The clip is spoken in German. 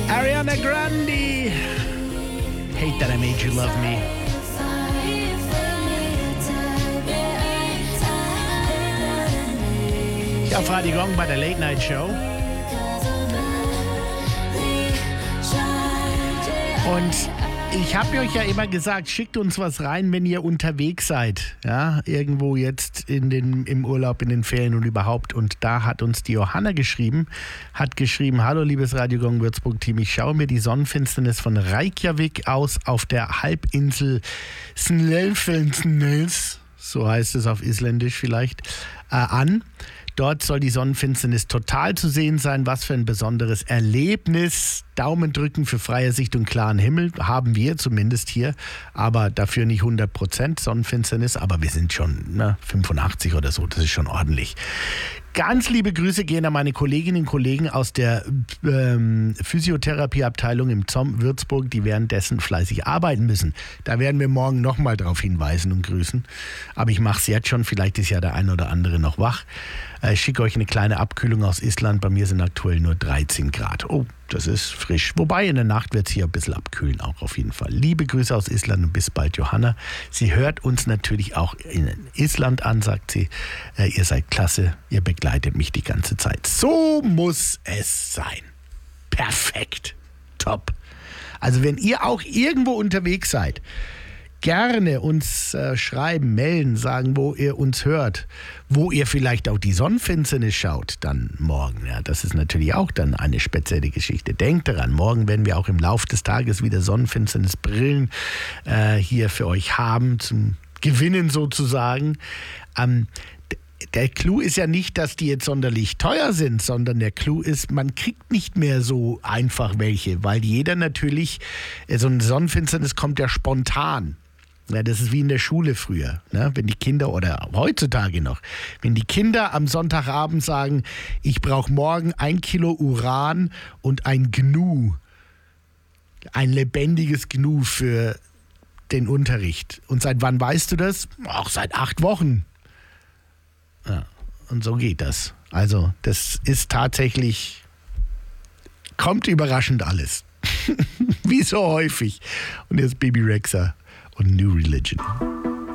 Ariana Grande. Hate that I made you love me. Ja, auf Radio Gong bei der Late Night Show. Und ich habe euch ja immer gesagt, schickt uns was rein, wenn ihr unterwegs seid. Ja, irgendwo jetzt im Urlaub, in den Ferien und überhaupt. Und da hat uns die Johanna geschrieben, hallo liebes Radio Gong Würzburg-Team, ich schaue mir die Sonnenfinsternis von Reykjavik aus auf der Halbinsel Snæfellsnes, so heißt es auf Isländisch vielleicht, an. Dort soll die Sonnenfinsternis total zu sehen sein. Was für ein besonderes Erlebnis. Daumen drücken für freie Sicht und klaren Himmel. Haben wir zumindest hier. Aber dafür nicht 100% Sonnenfinsternis. Aber wir sind schon 85 oder so. Das ist schon ordentlich. Ganz liebe Grüße gehen an meine Kolleginnen und Kollegen aus der Physiotherapieabteilung im ZOM Würzburg, die währenddessen fleißig arbeiten müssen. Da werden wir morgen nochmal darauf hinweisen und grüßen. Aber ich mache es jetzt schon, vielleicht ist ja der ein oder andere noch wach. Ich schicke euch eine kleine Abkühlung aus Island. Bei mir sind aktuell nur 13 Grad. Oh, das ist frisch. Wobei in der Nacht wird es hier ein bisschen abkühlen, auch auf jeden Fall. Liebe Grüße aus Island und bis bald, Johanna. Sie hört uns natürlich auch in Island an, sagt sie. Ihr seid klasse, ihr begleitet mich die ganze Zeit. So muss es sein. Perfekt. Top. Also wenn ihr auch irgendwo unterwegs seid, gerne uns schreiben, melden, sagen, wo ihr uns hört, wo ihr vielleicht auch die Sonnenfinsternis schaut, dann morgen. Ja, das ist natürlich auch dann eine spezielle Geschichte. Denkt daran, morgen werden wir auch im Laufe des Tages wieder Sonnenfinsternisbrillen hier für euch haben, zum Gewinnen sozusagen. Der Clou ist ja nicht, dass die jetzt sonderlich teuer sind, sondern der Clou ist, man kriegt nicht mehr so einfach welche, weil jeder natürlich, so eine Sonnenfinsternis kommt ja spontan. Ja, das ist wie in der Schule früher, ne? Wenn die Kinder, oder heutzutage noch, wenn die Kinder am Sonntagabend sagen, ich brauche morgen 1 Kilo Uran und ein Gnu, ein lebendiges Gnu für den Unterricht. Und seit wann weißt du das? Auch seit 8 Wochen. Ja, und so geht das. Also das ist tatsächlich, kommt überraschend alles. Wie so häufig. Und jetzt Baby Rexha und New Religion.